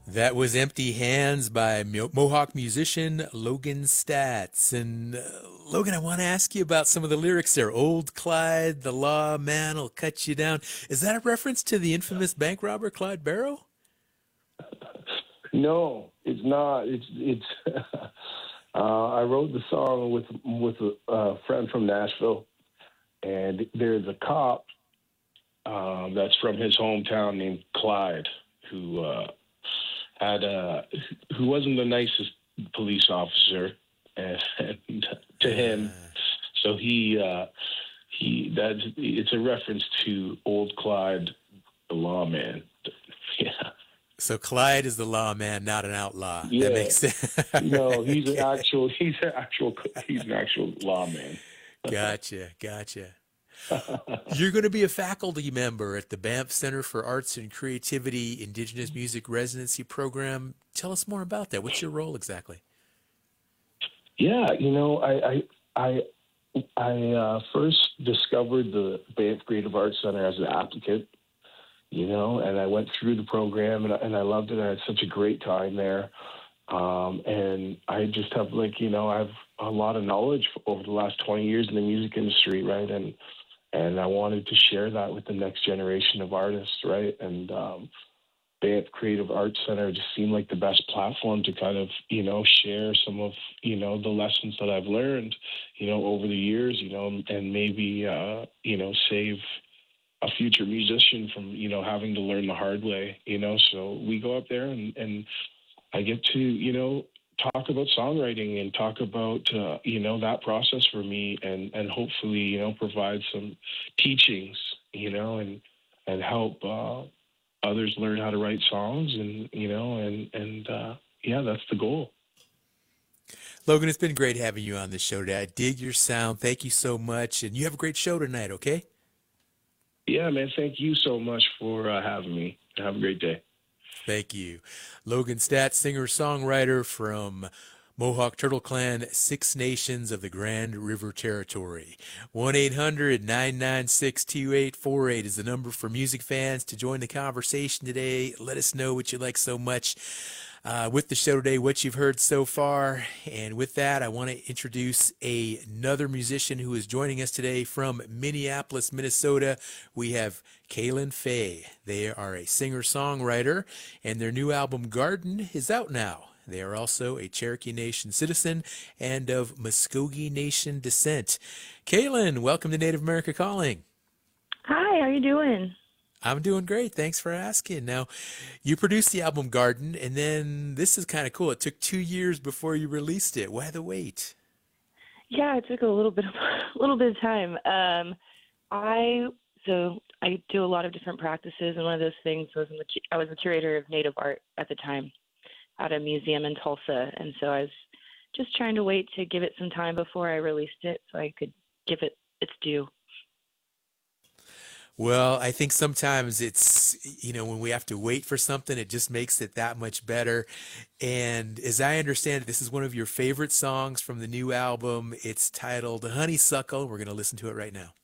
That was Empty Hands by Mohawk musician Logan Statz. And Logan, I want to ask you about some of the lyrics there. Old Clyde, the law man will cut you down. Is that a reference to the infamous bank robber Clyde Barrow? No, it's not. It's. I wrote the song with a friend from Nashville, and there's a cop that's from his hometown named Clyde had who wasn't the nicest police officer, and to him, so it's a reference to old Clyde, the lawman. Yeah. So Clyde is the lawman, not an outlaw. That Yeah. makes sense. No, he's an Okay. actual lawman. Gotcha. You're going to be a faculty member at the Banff Center for Arts and Creativity Indigenous Music Residency Program. Tell us more about that. What's your role exactly? Yeah, I first discovered the Banff Creative Arts Center as an applicant, and I went through the program and I loved it. I had such a great time there. And I just have I have a lot of knowledge over the last 20 years in the music industry, right? And I wanted to share that with the next generation of artists, right? And Banff Creative Arts Center just seemed like the best platform to kind of, share some of, the lessons that I've learned, over the years, and maybe, save a future musician from, having to learn the hard way, So we go up there and I get to, talk about songwriting and talk about, that process for me and hopefully, provide some teachings, and help others learn how to write songs yeah, that's the goal. Logan, it's been great having you on the show today. I dig your sound. Thank you so much. And you have a great show tonight, okay? Yeah, man. Thank you so much for having me. Have a great day. Thank you. Logan Statz, singer-songwriter from Mohawk Turtle Clan, Six Nations of the Grand River Territory. 1-800-996-2848 is the number for music fans to join the conversation today. Let us know what you like so much with the show today, what you've heard so far. And with that, I want to introduce another musician who is joining us today from Minneapolis, Minnesota. We have Kaylin Fay. They are a singer-songwriter, and their new album, Garden, is out now. They are also a Cherokee Nation citizen and of Muskogee Nation descent. Kaylin, welcome to Native America Calling. Hi, how you doing? I'm doing great. Thanks for asking. Now, you produced the album Garden, and then this is kind of cool. It took 2 years before you released it. Why the wait? Yeah, it took a little bit of a little bit of time. I do a lot of different practices, and one of those things was I was the curator of Native art at the time at a museum in Tulsa, and so I was just trying to wait to give it some time before I released it so I could give it its due. Well, I think sometimes it's, when we have to wait for something, it just makes it that much better. And as I understand it, this is one of your favorite songs from the new album. It's titled Honeysuckle. We're going to listen to it right now.